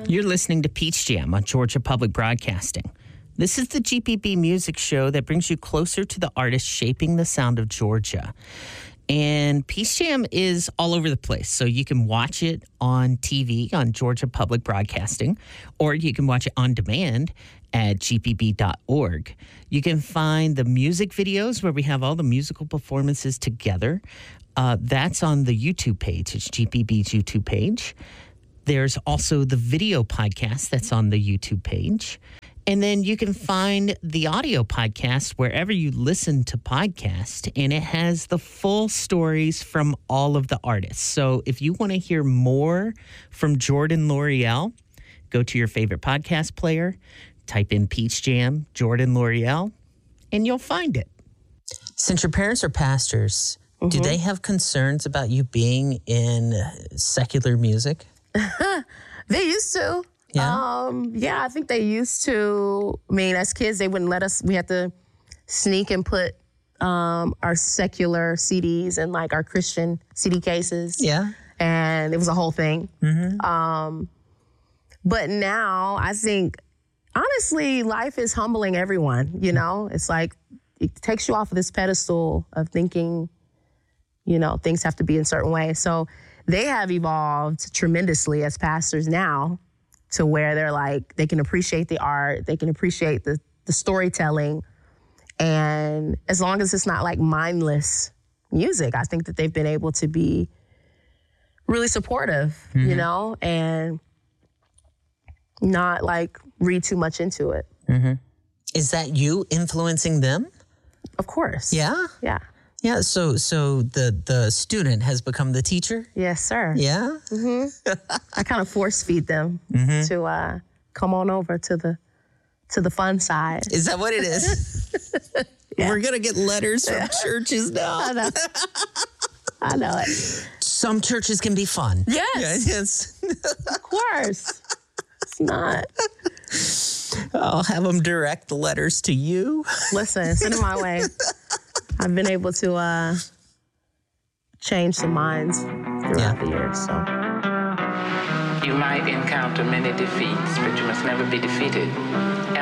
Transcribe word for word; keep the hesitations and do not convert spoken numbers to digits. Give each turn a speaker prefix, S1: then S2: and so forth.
S1: You're listening to Peach Jam on Georgia Public Broadcasting. This is the G P B music show that brings you closer to the artists shaping the sound of Georgia. And Peach Jam is all over the place. So you can watch it on T V on Georgia Public Broadcasting, or you can watch it on demand at g p b dot org. You can find the music videos where we have all the musical performances together. Uh, that's on the YouTube page. It's G P B's YouTube page. There's also the video podcast that's on the YouTube page. And then you can find the audio podcast wherever you listen to podcasts, and it has the full stories from all of the artists. So if you want to hear more from Jordan L'Oreal, go to your favorite podcast player, type in Peach Jam, Jordan L'Oreal, and you'll find it. Since your parents are pastors, mm-hmm. do they have concerns about you being in secular music?
S2: They used to.
S1: Yeah.
S2: Um, yeah, I think they used to. I mean, as kids, they wouldn't let us. We had to sneak and put um, our secular C Ds in like our Christian C D cases.
S1: Yeah.
S2: And it was a whole thing.
S1: Mm-hmm.
S2: Um, but now I think, honestly, life is humbling everyone. You know, it's like it takes you off of this pedestal of thinking, you know, things have to be in certain ways. So they have evolved tremendously as pastors now to where they're like, they can appreciate the art, they can appreciate the, the storytelling. And as long as it's not like mindless music, I think that they've been able to be really supportive, mm-hmm. you know, and not like read too much into it.
S1: Mm-hmm. Is that you influencing them?
S2: Of course.
S1: Yeah?
S2: Yeah.
S1: Yeah, so so the, the student has become the teacher?
S2: Yes, sir.
S1: Yeah?
S2: Mm-hmm. I kind of force feed them
S1: mm-hmm.
S2: to uh, come on over to the to the fun side.
S1: Is that what it is? Yeah. We're going to get letters from yeah. churches now.
S2: I know. I know it.
S1: Some churches can be fun.
S2: Yes.
S1: Yeah, yes.
S2: Of course. It's not.
S1: I'll have them direct letters to you.
S2: Listen, send it my way. I've been able to uh, change some minds throughout yeah. the years. So
S3: you might encounter many defeats, but you must never be defeated.